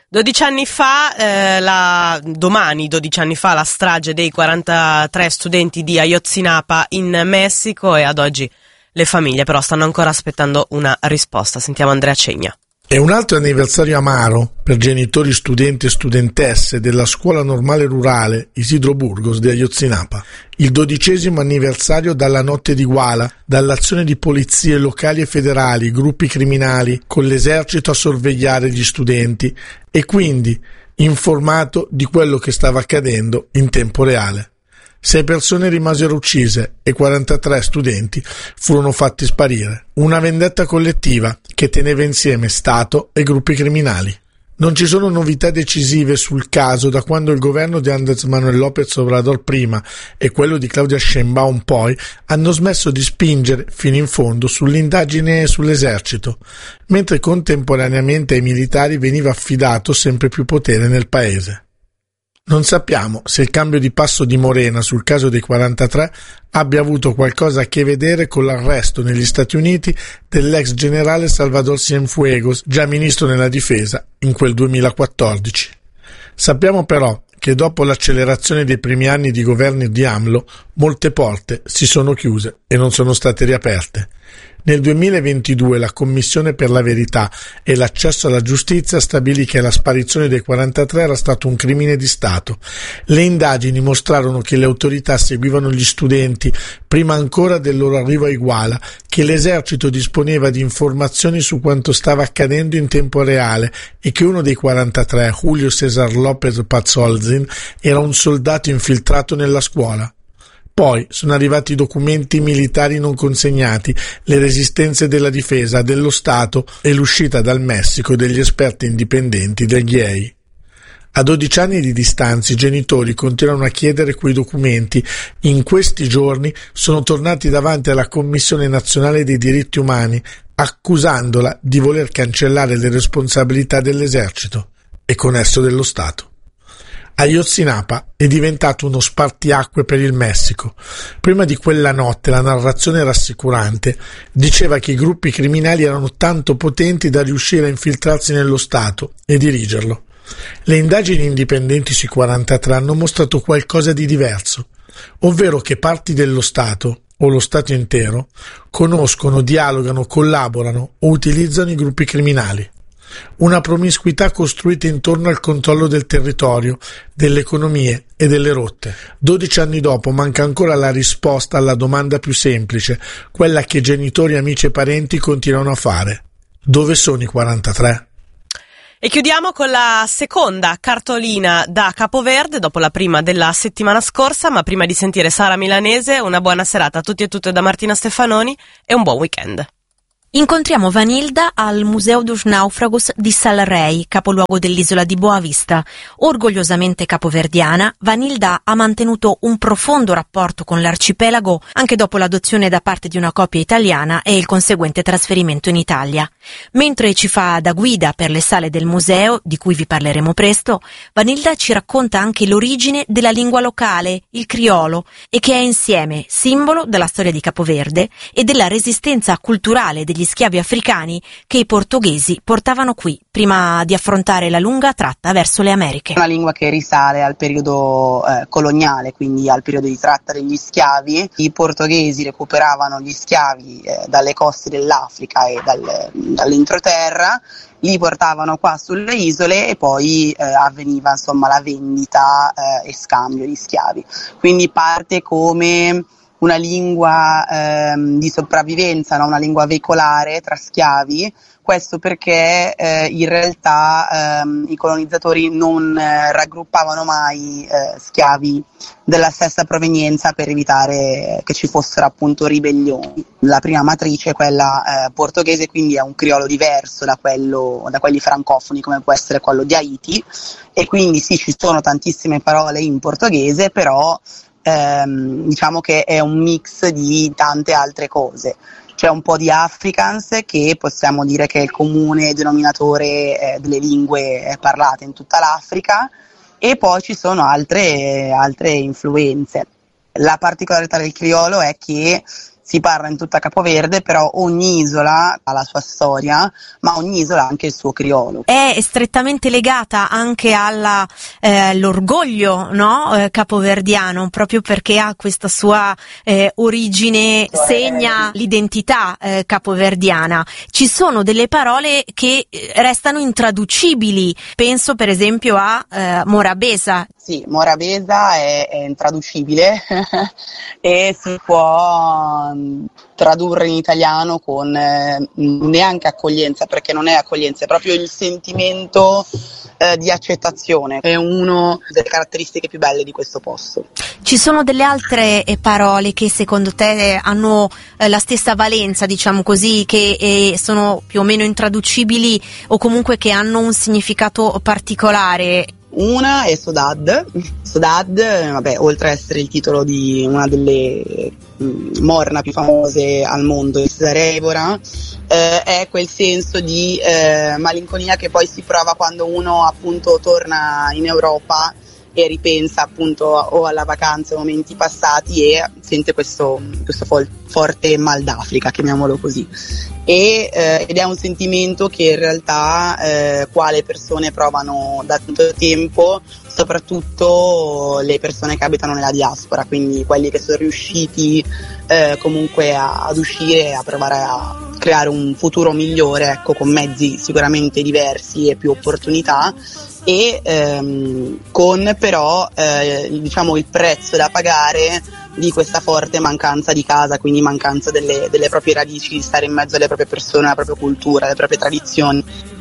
12 anni fa, domani 12 anni fa, la strage dei 43 studenti di Ayotzinapa in Messico, e ad oggi le famiglie però stanno ancora aspettando una risposta. Sentiamo Andrea Cegna. È un altro anniversario amaro per genitori, studenti e studentesse della scuola normale rurale Isidro Burgos di Ayotzinapa. Il 12° anniversario dalla notte di Guala, dall'azione di polizie locali e federali, gruppi criminali, con l'esercito a sorvegliare gli studenti e quindi informato di quello che stava accadendo in tempo reale. 6 persone rimasero uccise e 43 studenti furono fatti sparire. Una vendetta collettiva che teneva insieme Stato e gruppi criminali. Non ci sono novità decisive sul caso da quando il governo di Andrés Manuel López Obrador prima e quello di Claudia Sheinbaum poi hanno smesso di spingere fino in fondo sull'indagine sull'esercito, mentre contemporaneamente ai militari veniva affidato sempre più potere nel paese. Non sappiamo se il cambio di passo di Morena sul caso dei 43 abbia avuto qualcosa a che vedere con l'arresto negli Stati Uniti dell'ex generale Salvador Cienfuegos, già ministro della difesa in quel 2014. Sappiamo però che dopo l'accelerazione dei primi anni di governo di AMLO, molte porte si sono chiuse e non sono state riaperte. Nel 2022 la Commissione per la Verità e l'Accesso alla Giustizia stabilì che la sparizione dei 43 era stato un crimine di Stato. Le indagini mostrarono che le autorità seguivano gli studenti prima ancora del loro arrivo a Iguala, che l'esercito disponeva di informazioni su quanto stava accadendo in tempo reale e che uno dei 43, Julio César López Pazolzin, era un soldato infiltrato nella scuola. Poi sono arrivati i documenti militari non consegnati, le resistenze della difesa, dello Stato e l'uscita dal Messico degli esperti indipendenti del GIEI. A 12 anni di distanza i genitori continuano a chiedere quei documenti. In questi giorni sono tornati davanti alla Commissione Nazionale dei Diritti Umani, accusandola di voler cancellare le responsabilità dell'esercito e con esso dello Stato. Ayotzinapa è diventato uno spartiacque per il Messico. Prima di quella notte la narrazione rassicurante diceva che i gruppi criminali erano tanto potenti da riuscire a infiltrarsi nello Stato e dirigerlo. Le indagini indipendenti sui 43 hanno mostrato qualcosa di diverso, ovvero che parti dello Stato, o lo Stato intero, conoscono, dialogano, collaborano o utilizzano i gruppi criminali. Una promiscuità costruita intorno al controllo del territorio, delle economie e delle rotte. 12 anni dopo manca ancora la risposta alla domanda più semplice, quella che genitori, amici e parenti continuano a fare. Dove sono i 43? E chiudiamo con la seconda cartolina da Capoverde, dopo la prima della settimana scorsa, ma prima di sentire Sara Milanese, una buona serata a tutti e tutte da Martina Stefanoni e un buon weekend. Incontriamo Vanilda al Museu dos Náufragos di Sal Rei, capoluogo dell'isola di Boa Vista. Orgogliosamente capoverdiana, Vanilda ha mantenuto un profondo rapporto con l'arcipelago anche dopo l'adozione da parte di una coppia italiana e il conseguente trasferimento in Italia. Mentre ci fa da guida per le sale del museo, di cui vi parleremo presto, Vanilda ci racconta anche l'origine della lingua locale, il criolo, e che è insieme simbolo della storia di Capoverde e della resistenza culturale degli schiavi africani che i portoghesi portavano qui prima di affrontare la lunga tratta verso le Americhe. Una lingua che risale al periodo coloniale, quindi al periodo di tratta degli schiavi. I portoghesi recuperavano gli schiavi dalle coste dell'Africa e dall'entroterra, li portavano qua sulle isole e poi avveniva insomma la vendita e scambio di schiavi. Quindi parte come una lingua di sopravvivenza, no? Una lingua veicolare tra schiavi, questo perché in realtà i colonizzatori non raggruppavano mai schiavi della stessa provenienza per evitare che ci fossero appunto ribellioni. La prima matrice è quella portoghese, quindi è un criolo diverso da quelli francofoni come può essere quello di Haiti, e quindi sì, ci sono tantissime parole in portoghese, però diciamo che è un mix di tante altre cose. C'è un po' di Afrikaans, che possiamo dire che è il comune denominatore delle lingue parlate in tutta l'Africa, e poi ci sono altre influenze. La particolarità del criolo è che si parla in tutta Capoverde, però ogni isola ha la sua storia, ma ogni isola ha anche il suo criolo. È strettamente legata anche all'orgoglio, no? Capoverdiano, proprio perché ha questa sua origine, segna l'identità capoverdiana. Ci sono delle parole che restano intraducibili, penso per esempio a Morabeza. Sì, Morabeza è intraducibile e si può tradurre in italiano con neanche accoglienza, perché non è accoglienza, è proprio il sentimento di accettazione. È una delle caratteristiche più belle di questo posto. Ci sono delle altre parole che secondo te hanno la stessa valenza, diciamo così, che sono più o meno intraducibili o comunque che hanno un significato particolare? Una è Sodad, vabbè, oltre a essere il titolo di una delle morna più famose al mondo di Cesare Evora, è quel senso di malinconia che poi si prova quando uno appunto torna in Europa e ripensa appunto o alla vacanza, ai momenti passati, e sente questo forte mal d'Africa, chiamiamolo così. Ed è un sentimento che in realtà qua le persone provano da tanto tempo, soprattutto le persone che abitano nella diaspora, quindi quelli che sono riusciti comunque ad uscire e a provare a creare un futuro migliore, ecco, con mezzi sicuramente diversi e più opportunità, e con però diciamo il prezzo da pagare di questa forte mancanza di casa, quindi mancanza delle proprie radici, di stare in mezzo alle proprie persone, alla propria cultura, alle proprie tradizioni.